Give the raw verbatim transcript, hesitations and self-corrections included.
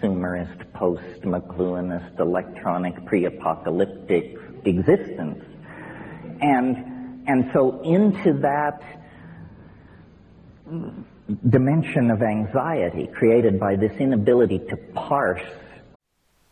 consumerist, post-McLuhanist, electronic, pre-apocalyptic existence. And, and so into that dimension of anxiety created by this inability to parse